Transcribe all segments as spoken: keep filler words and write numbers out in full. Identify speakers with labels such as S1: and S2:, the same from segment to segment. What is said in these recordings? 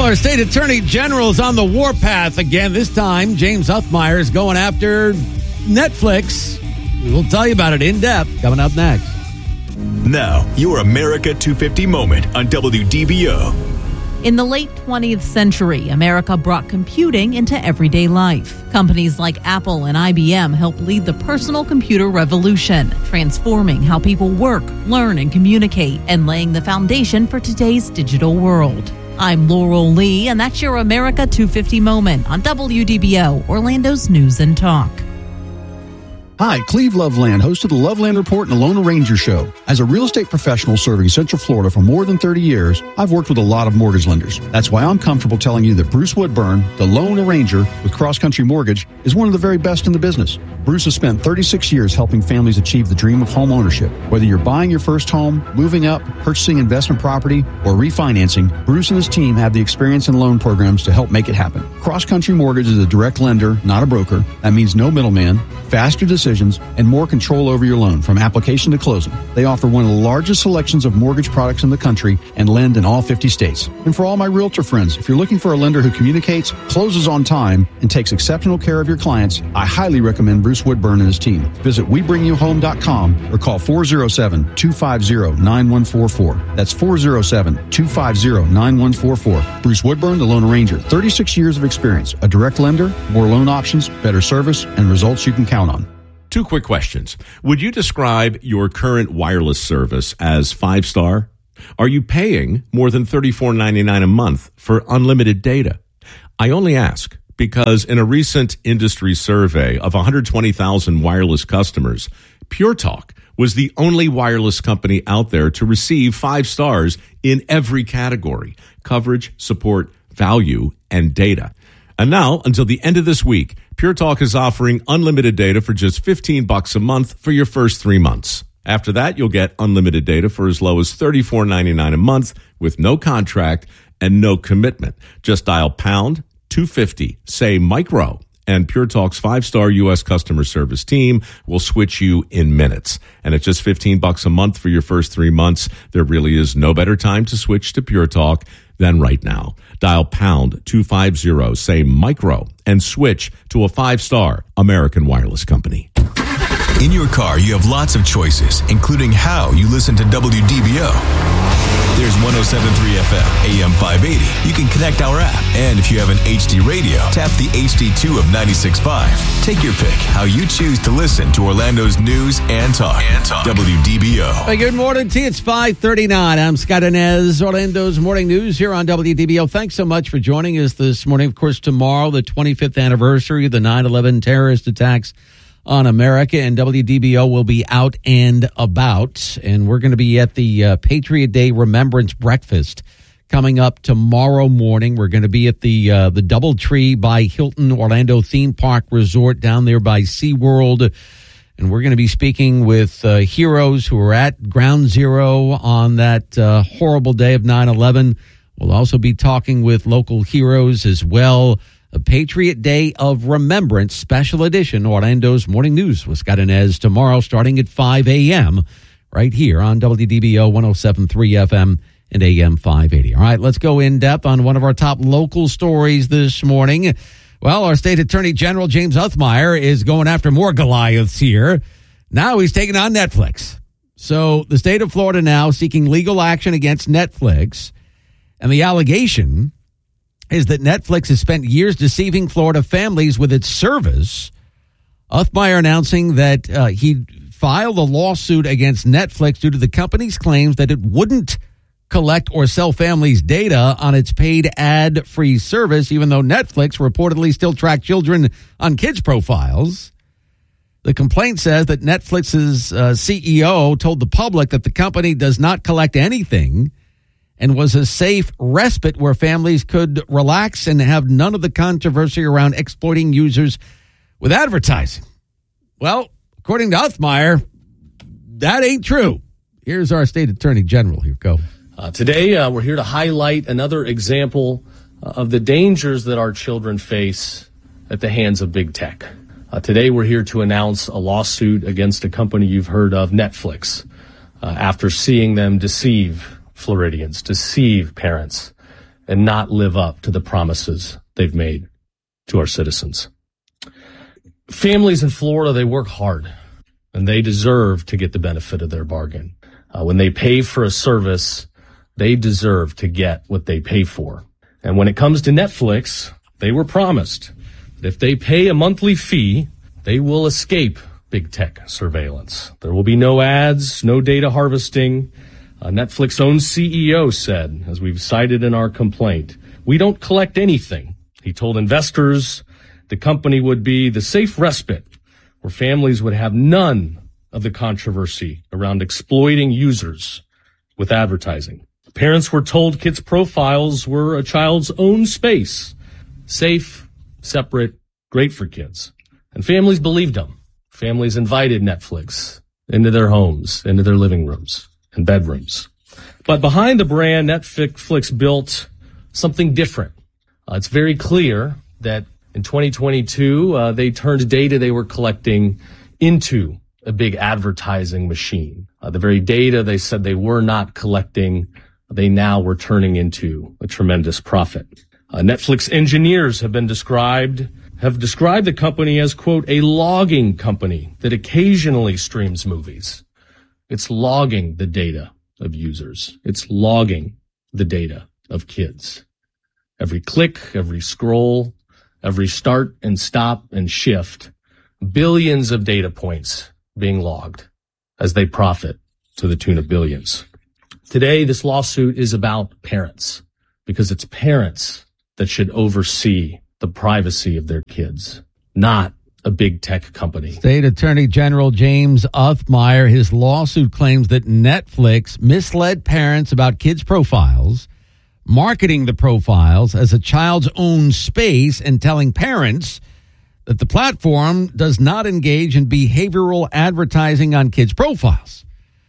S1: Well, our state attorney general is on the warpath again. This time, James Uthmeier is going after Netflix. We'll tell you about it in depth coming up next.
S2: Now, your America two fifty moment on W D B O.
S3: In the late twentieth century, America brought computing into everyday life. Companies like Apple and I B M helped lead the personal computer revolution, transforming how people work, learn, and communicate, and laying the foundation for today's digital world. I'm Laurel Lee, and that's your America two fifty moment on W D B O, Orlando's News and Talk.
S4: Hi, Cleve Loveland, host of the Loveland Report and the Lone Ranger Show. As a real estate professional serving Central Florida for more than thirty years, I've worked with a lot of mortgage lenders. That's why I'm comfortable telling you that Bruce Woodburn, the Lone Ranger with Cross Country Mortgage, is one of the very best in the business. Bruce has spent thirty-six years helping families achieve the dream of home ownership. Whether you're buying your first home, moving up, purchasing investment property, or refinancing, Bruce and his team have the experience and loan programs to help make it happen. Cross Country Mortgage is a direct lender, not a broker. That means no middleman, faster decisions, and more control over your loan from application to closing. They offer one of the largest selections of mortgage products in the country and lend in all fifty states. And for all my realtor friends, if you're looking for a lender who communicates, closes on time, and takes exceptional care of your clients, I highly recommend Bruce Woodburn and his team. Visit we bring you home dot com or call four oh seven, two five oh, nine one four four. That's four oh seven, two five oh, nine one four four. Bruce Woodburn, the Lone Ranger. thirty-six years of experience. A direct lender, more loan options, better service, and results you can count on.
S5: Two quick questions. Would you describe your current wireless service as five-star? Are you paying more than thirty-four ninety-nine a month for unlimited data? I only ask because in a recent industry survey of one hundred twenty thousand wireless customers, Pure Talk was the only wireless company out there to receive five stars in every category: coverage, support, value, and data. And now, until the end of this week, Pure Talk is offering unlimited data for just fifteen bucks a month for your first three months. After that, you'll get unlimited data for as low as thirty-four ninety-nine a month with no contract and no commitment. Just dial pound two fifty, say micro, and Pure Talk's five-star U S customer service team will switch you in minutes. And at just fifteen bucks a month for your first three months, there really is no better time to switch to Pure Talk than right now. Dial pound two fifty, say micro, and switch to a five-star American wireless company.
S2: In your car, you have lots of choices, including how you listen to W D B O. There's one oh seven point three F M, A M five eighty. You can connect our app. And if you have an H D radio, tap the H D two of ninety-six point five. Take your pick how you choose to listen to Orlando's news and talk. And talk. W D B O.
S1: Hey, good morning to you. It's five thirty-nine. I'm Scott Inez, Orlando's Morning News here on W D B O. Thanks so much for joining us this morning. Of course, tomorrow, the twenty-fifth anniversary of the nine eleven terrorist attacks on America, and W D B O will be out and about, and we're going to be at the uh, Patriot Day Remembrance Breakfast coming up tomorrow morning. We're going to be at the uh, the DoubleTree by Hilton Orlando Theme Park Resort down there by SeaWorld, and we're going to be speaking with uh, heroes who are at Ground Zero on that uh, horrible day of nine eleven. We'll also be talking with local heroes as well. A Patriot Day of Remembrance special edition, Orlando's Morning News with Scott Inez tomorrow starting at five a.m. right here on W D B O one oh seven point three F M and A M five eighty. All right, let's go in depth on one of our top local stories this morning. Well, our state attorney general, James Uthmeier, is going after more Goliaths here. Now he's taking on Netflix. So the state of Florida now seeking legal action against Netflix, and the allegation is that Netflix has spent years deceiving Florida families with its service. Uthmeier announcing that uh, he filed a lawsuit against Netflix due to the company's claims that it wouldn't collect or sell families' data on its paid ad-free service, even though Netflix reportedly still tracked children on kids' profiles. The complaint says that Netflix's uh, C E O told the public that the company does not collect anything and was a safe respite where families could relax and have none of the controversy around exploiting users with advertising. Well, according to Uthmeier, that ain't true. Here's our state attorney general. Here, go.
S6: Uh, today, uh, we're here to highlight another example uh, of the dangers that our children face at the hands of big tech. Uh, today, we're here to announce a lawsuit against a company you've heard of, Netflix, uh, after seeing them deceive Floridians, deceive parents, and not live up to the promises they've made to our citizens. Families in Florida, they work hard, and they deserve to get the benefit of their bargain. Uh, when they pay for a service, they deserve to get what they pay for. And when it comes to Netflix, they were promised that if they pay a monthly fee, they will escape big tech surveillance. There will be no ads, no data harvesting. Uh, Netflix's own C E O said, as we've cited in our complaint, "We don't collect anything." He told investors the company would be the safe respite where families would have none of the controversy around exploiting users with advertising. Parents were told kids' profiles were a child's own space, safe, separate, great for kids. And families believed them. Families invited Netflix into their homes, into their living rooms and bedrooms. But behind the brand, Netflix built something different. Uh, it's very clear that in twenty twenty-two, uh, they turned data they were collecting into a big advertising machine. Uh, the very data they said they were not collecting, they now were turning into a tremendous profit. Uh, Netflix engineers have been described have described the company as, quote, a logging company that occasionally streams movies. It's logging the data of users. It's logging the data of kids. Every click, every scroll, every start and stop and shift, billions of data points being logged as they profit to the tune of billions. Today, this lawsuit is about parents, because it's parents that should oversee the privacy of their kids, not a big tech company.
S1: State Attorney General James Othmeier, his lawsuit claims that Netflix misled parents about kids' profiles, marketing the profiles as a child's own space and telling parents that the platform does not engage in behavioral advertising on kids' profiles.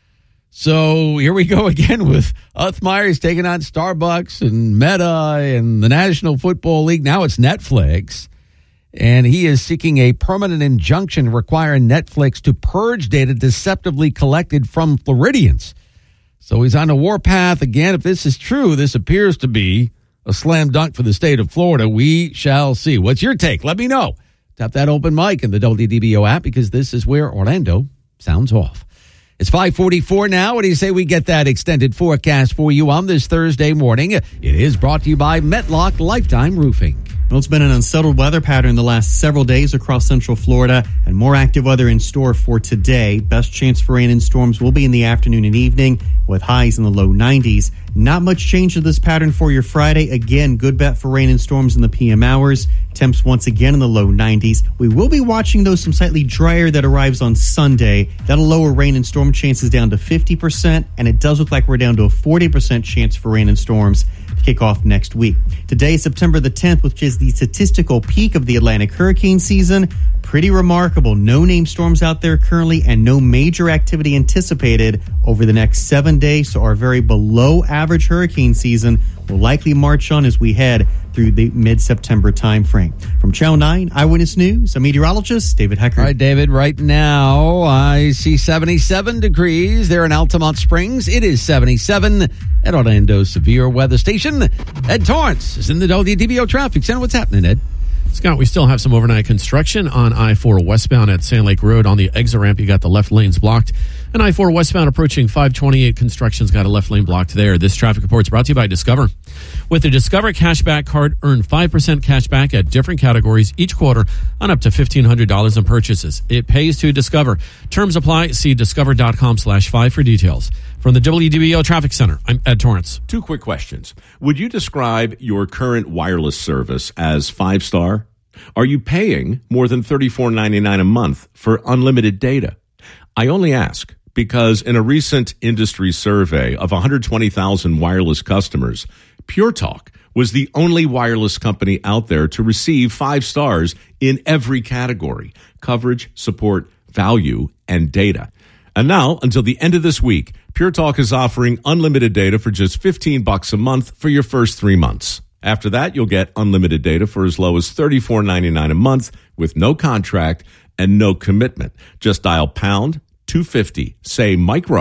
S1: So here we go again with Othmeier's taking on Starbucks and Meta and the National Football League. Now it's Netflix. And he is seeking a permanent injunction requiring Netflix to purge data deceptively collected from Floridians. So he's on a warpath again. If this is true, this appears to be a slam dunk for the state of Florida. We shall see. What's your take? Let me know. Tap that open mic in the W D B O app, because this is where Orlando sounds off. It's five forty-four now. What do you say we get that extended forecast for you on this Thursday morning? It is brought to you by Metlock Lifetime Roofing.
S7: Well, it's been an unsettled weather pattern the last several days across Central Florida, and more active weather in store for today. Best chance for rain and storms will be in the afternoon and evening, with highs in the low nineties. Not much change to this pattern for your Friday. Again, good bet for rain and storms in the P M hours. Temps once again in the low nineties. We will be watching, though, some slightly drier that arrives on Sunday. That'll lower rain and storm chances down to fifty percent, and it does look like we're down to a forty percent chance for rain and storms to kick off next week. Today, September the tenth, which is the statistical peak of the Atlantic hurricane season. Pretty remarkable. No named storms out there currently, and no major activity anticipated over the next seven days. So our very below average hurricane season will likely march on as we head through the mid-September timeframe. From Channel nine Eyewitness News, I'm meteorologist David Hecker.
S1: All right, David, right now I see seventy-seven degrees there in Altamont Springs. It is seventy-seven at Orlando's severe weather station. Ed Torrance is in the W D B O Traffic Center. What's happening, Ed?
S8: Scott, we still have some overnight construction on I four westbound at Sand Lake Road. On the exit ramp, you got the left lanes blocked. And I four westbound approaching five twenty-eight, construction's got a left lane blocked there. This traffic report is brought to you by Discover. With the Discover Cashback Card, earn five percent cash back at different categories each quarter on up to fifteen hundred dollars in purchases. It pays to Discover. Terms apply. See discover.com slash five for details. From the W D B O Traffic Center, I'm Ed Torrance.
S5: Two quick questions. Would you describe your current wireless service as five-star? Are you paying more than thirty-four ninety-nine a month for unlimited data? I only ask because in a recent industry survey of one hundred twenty thousand wireless customers, Pure Talk was the only wireless company out there to receive five stars in every category: coverage, support, value, and data. And now, until the end of this week, Pure Talk is offering unlimited data for just fifteen bucks a month for your first three months. After that, you'll get unlimited data for as low as thirty-four ninety-nine a month with no contract and no commitment. Just dial pound two fifty, say micro,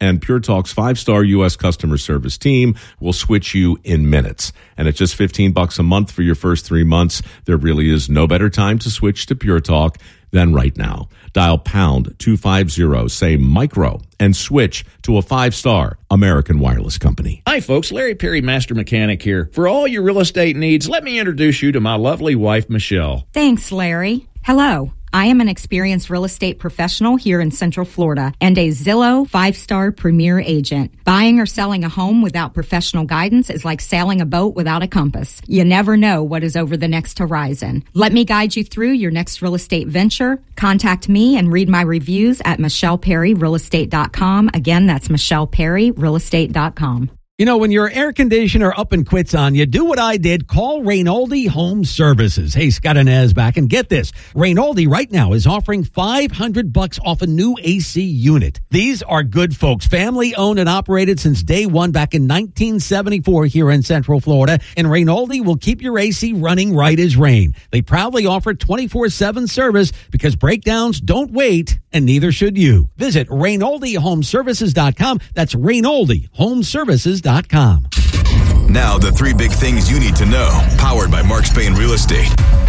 S5: And Pure Talk's five-star U S customer service team will switch you in minutes. And at just fifteen bucks a month for your first three months, there really is no better time to switch to Pure Talk than right now. Dial pound two fifty, say micro, and switch to a five-star American Wireless company.
S9: Hi, folks. Larry Perry, Master Mechanic here. For all your real estate needs, let me introduce you to my lovely wife, Michelle.
S10: Thanks, Larry. Hello. I am an experienced real estate professional here in Central Florida and a Zillow five-star premier agent. Buying or selling a home without professional guidance is like sailing a boat without a compass. You never know what is over the next horizon. Let me guide you through your next real estate venture. Contact me and read my reviews at michelle perry real estate dot com. Again, that's michelle perry real estate dot com.
S1: You know, when your air conditioner up and quits on you, do what I did. Call Rainoldi Home Services. Hey, Scott and Ez back. And get this. Rainoldi right now is offering five hundred bucks off a new A C unit. These are good folks. Family owned and operated since day one back in nineteen seventy-four here in Central Florida. And Rainoldi will keep your A C running right as rain. They proudly offer twenty-four seven service because breakdowns don't wait, and neither should you. Visit Rainoldi Home Services dot com. That's Rainoldi Home Services dot com.
S2: Now, the three big things you need to know, powered by Mark Spain Real Estate.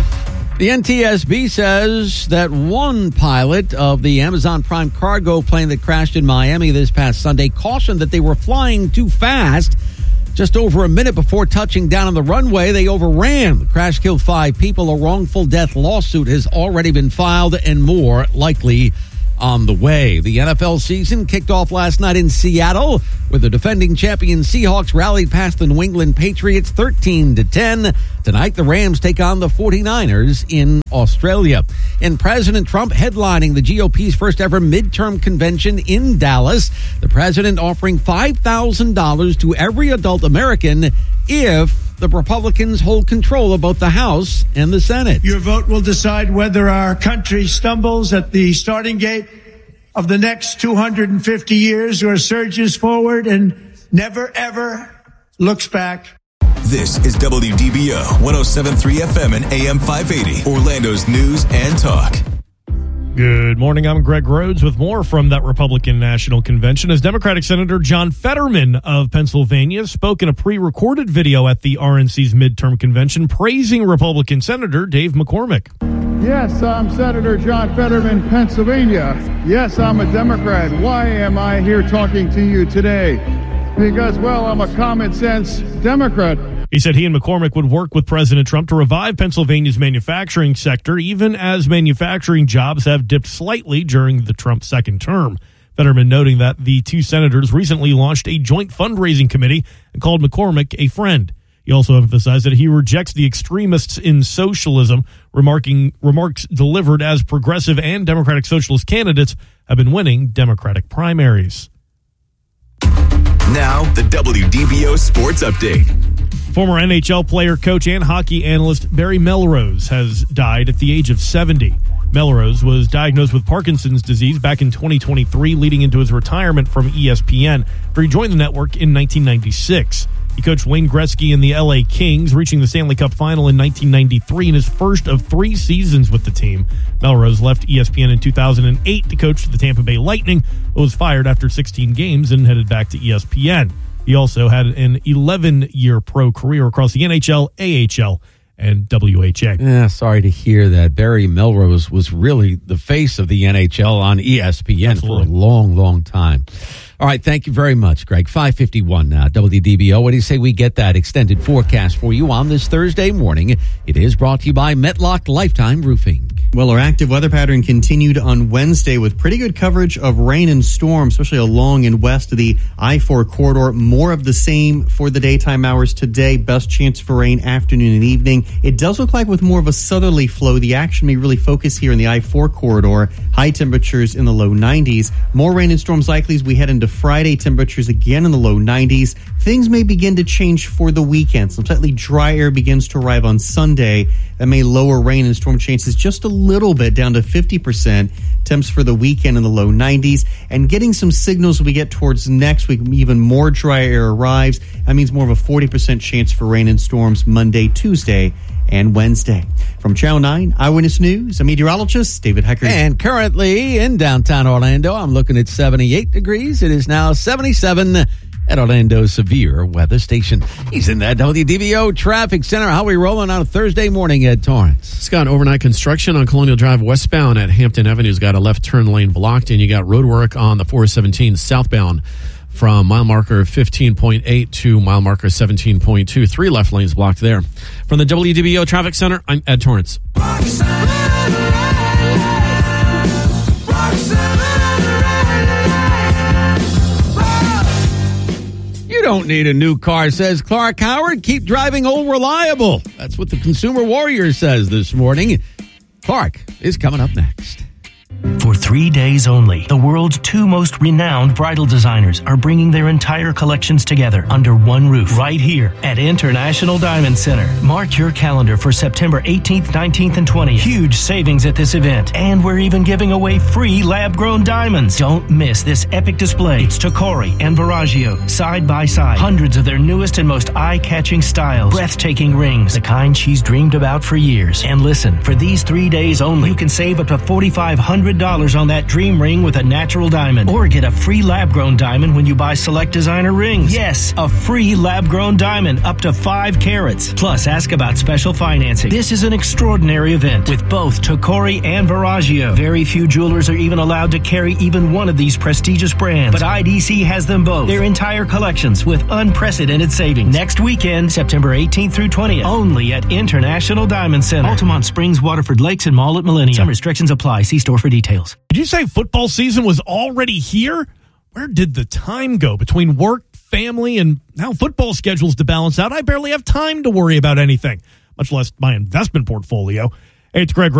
S1: The N T S B says that one pilot of the Amazon Prime cargo plane that crashed in Miami this past Sunday cautioned that they were flying too fast. Just over a minute before touching down on the runway, they overran. The crash killed five people. A wrongful death lawsuit has already been filed and more likely on the way. The N F L season kicked off last night in Seattle, where the defending champion Seahawks rallied past the New England Patriots thirteen to ten. Tonight, the Rams take on the forty-niners in Australia. And President Trump headlining the G O P's first ever midterm convention in Dallas. The president offering five thousand dollars to every adult American if the Republicans hold control of both the House and the Senate.
S11: Your vote will decide whether our country stumbles at the starting gate of the next two hundred fifty years or surges forward and never, ever looks back.
S2: This is W D B O one oh seven point three F M and A M five eighty, Orlando's news and talk.
S12: Good morning. I'm Greg Rhodes with more from that Republican National Convention as Democratic Senator John Fetterman of Pennsylvania spoke in a pre-recorded video at the R N C's midterm convention praising Republican Senator Dave McCormick.
S13: Yes, I'm Senator John Fetterman, Pennsylvania. Yes, I'm a Democrat. Why am I here talking to you today? Because, well, I'm a common sense Democrat.
S12: He said he and McCormick would work with President Trump to revive Pennsylvania's manufacturing sector, even as manufacturing jobs have dipped slightly during the Trump second term. Fetterman noting that the two senators recently launched a joint fundraising committee and called McCormick a friend. He also emphasized that he rejects the extremists in socialism, remarking remarks delivered as progressive and Democratic Socialist candidates have been winning Democratic primaries.
S2: Now, the W D B O Sports Update.
S12: Former N H L player, coach, and hockey analyst Barry Melrose has died at the age of seventy. Melrose was diagnosed with Parkinson's disease back in twenty twenty-three, leading into his retirement from E S P N, where he joined the network in nineteen ninety-six. He coached Wayne Gretzky and the L A Kings, reaching the Stanley Cup final in nineteen ninety-three in his first of three seasons with the team. Melrose left E S P N in two thousand eight to coach the Tampa Bay Lightning, but was fired after sixteen games and headed back to E S P N. He also had an eleven-year pro career across the N H L, A H L, and W H A.
S1: Yeah, sorry to hear that. Barry Melrose was really the face of the N H L on E S P N Absolutely. For a long, long time. All right, thank you very much, Greg. five fifty-one now, W D B O. What do you say we get that extended forecast for you on this Thursday morning? It is brought to you by Metlock Lifetime Roofing.
S7: Well, our active weather pattern continued on Wednesday with pretty good coverage of rain and storm, especially along and west of the I four corridor. More of the same for the daytime hours today. Best chance for rain afternoon and evening. It does look like with more of a southerly flow, the action may really focus here in the I four corridor. High temperatures in the low nineties. More rain and storms likely as we head into Friday. Temperatures again in the low nineties. Things may begin to change for the weekend. Some slightly dry air begins to arrive on Sunday That may lower rain and storm chances just a little bit, down to fifty percent. Temps for the weekend in the low nineties. And getting some signals as we get towards next week, even more dry air arrives. That means more of a forty percent chance for rain and storms Monday, Tuesday, and Wednesday. From Channel nine Eyewitness News, I'm meteorologist David Hecker.
S1: And currently in downtown Orlando, I'm looking at seventy-eight degrees. It is now seventy-seven at Orlando's Severe Weather Station. He's in that W D B O Traffic Center. How are we rolling on a Thursday morning, Ed Torrance?
S8: Scott, overnight construction on Colonial Drive westbound at Hampton Avenue's got a left turn lane blocked, and you got road work on the four seventeen southbound from mile marker fifteen point eight to mile marker seventeen point two. Three left lanes blocked there. From the W D B O Traffic Center, I'm Ed Torrance.
S1: You don't need a new car, says Clark Howard. Keep driving old reliable. That's what the Consumer Warrior says this morning. Clark is coming up next.
S14: For three days only, the world's two most renowned bridal designers are bringing their entire collections together under one roof right here at International Diamond Center. Mark your calendar for September eighteenth, nineteenth, and twentieth. Huge savings at this event, and we're even giving away free lab-grown diamonds. Don't miss this epic display. It's Tocori and Verragio, side by side. Hundreds of their newest and most eye-catching styles. Breathtaking rings, the kind she's dreamed about for years. And listen, for these three days only, you can save up to four thousand five hundred dollars on that dream ring with a natural diamond, or get a free lab-grown diamond when you buy select designer rings. Yes, a free lab-grown diamond up to five carats. Plus, ask about special financing. This is an extraordinary event with both Tocori and Verragio. Very few jewelers are even allowed to carry even one of these prestigious brands, but I D C has them both. Their entire collections with unprecedented savings. Next weekend, September eighteenth through twentieth, only at International Diamond Center, Altamont Springs, Waterford Lakes, and Mall at Millennium. Some restrictions apply. See store for details.
S12: Did you say football season was already here? Where did the time go between work, family, and now football schedules to balance out? I barely have time to worry about anything, much less my investment portfolio. Hey, it's Greg